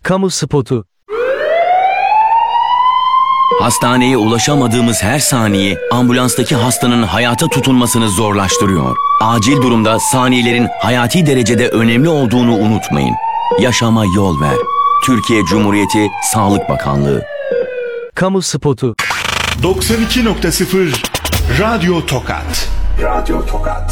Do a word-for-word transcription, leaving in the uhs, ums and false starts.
Kamu spotu. Hastaneye ulaşamadığımız her saniye ambulanstaki hastanın hayata tutunmasını zorlaştırıyor. Acil durumda saniyelerin hayati derecede önemli olduğunu unutmayın. Yaşama yol ver. Türkiye Cumhuriyeti Sağlık Bakanlığı. Kamu spotu. doksan iki nokta sıfır Radyo Tokat. Radyo Tokat.